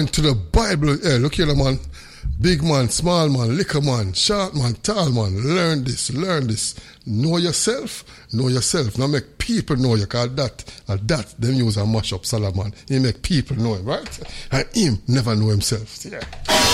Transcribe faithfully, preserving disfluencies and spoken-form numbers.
According to the Bible, hey, look here, man. Big man, small man, little man, short man, tall man. Learn this, learn this. Know yourself, know yourself. Now make people know you, because that, and that, them use a mash up Solomon. He make people know him, right? And him never know himself. Yeah.